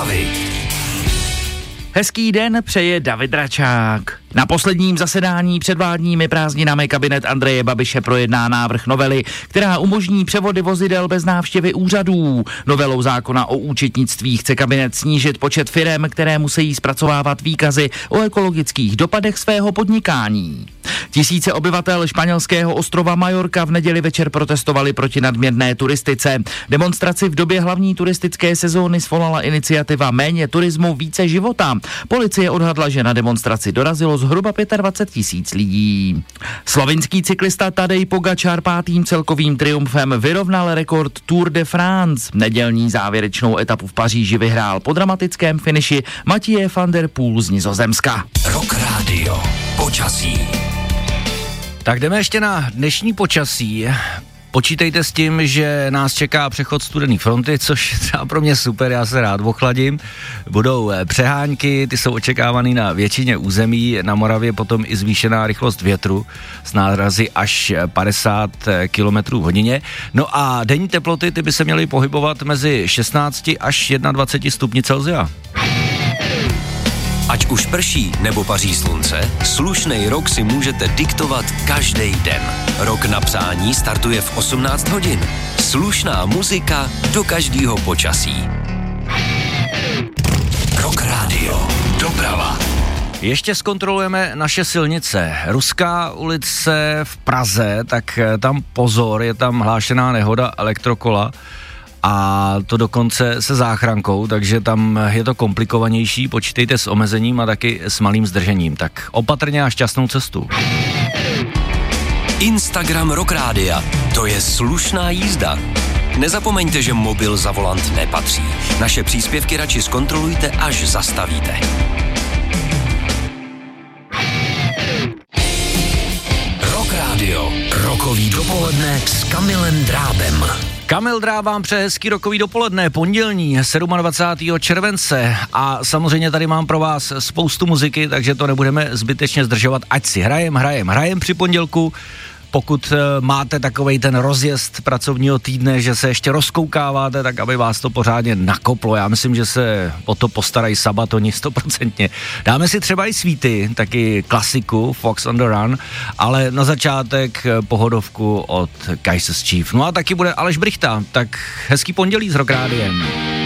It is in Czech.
zprávy. Hezký den přeje David Račák. Na posledním zasedání před vládními prázdninami kabinet Andreje Babiše projedná návrh novely, která umožní převody vozidel bez návštěvy úřadů. Novelou zákona o účetnictví chce kabinet snížit počet firem, které musí zpracovávat výkazy o ekologických dopadech svého podnikání. Tisíce obyvatel španělského ostrova Majorka v neděli večer protestovali proti nadměrné turistice. Demonstraci v době hlavní turistické sezóny svolala iniciativa Méně turismu, více života. Policie odhadla, že na demonstraci dorazilo zhruba 25 000 lidí. Slovinský cyklista Tadej Pogačar 5. celkovým triumfem vyrovnal rekord Tour de France. Nedělní závěrečnou etapu v Paříži vyhrál po dramatickém finiši Mathieu van der Poel z Nizozemska. Rock Radio. Počasí. Tak jdeme ještě na dnešní počasí. Počítejte s tím, že nás čeká přechod studený fronty, což je třeba pro mě super, já se rád ochladím. Budou přehánky, ty jsou očekávaný na většině území, na Moravě potom i zvýšená rychlost větru s nárazy až 50 km hodině. No a denní teploty ty by se měly pohybovat mezi 16 až 21 stupni Celsia. Ať už prší nebo paří slunce, slušnej rok si můžete diktovat každý den. Rok na přání startuje v 18 hodin. Slušná muzika do každého počasí. Rock Radio. Doprava. Ještě zkontrolujeme naše silnice. Ruská ulice v Praze, tak tam pozor, je tam hlášená nehoda elektrokola. A to dokonce se záchrankou, takže tam je to komplikovanější, počítejte s omezením a taky s malým zdržením. Tak opatrně a šťastnou cestu. Instagram Rock Rádia. To je slušná jízda. Nezapomeňte, že mobil za volant nepatří. Naše příspěvky radši zkontrolujte, až zastavíte. Rock Radio. Rokový dopoledne s Kamilem Drábem. Kamil Dráb vám přeje hezký rokový dopoledne, pondělní 27. července a samozřejmě tady mám pro vás spoustu muziky, takže to nebudeme zbytečně zdržovat, ať si hrajem při pondělku. Pokud máte takovej ten rozjezd pracovního týdne, že se ještě rozkoukáváte, tak aby vás to pořádně nakoplo. Já myslím, že se o to postarají Sabatoni 100%. Dáme si třeba i Sweety, taky klasiku Fox on the Run, ale na začátek pohodovku od Kaisers Chief. No a taky bude Aleš Brychta, tak hezký pondělí s Rock Rádiem.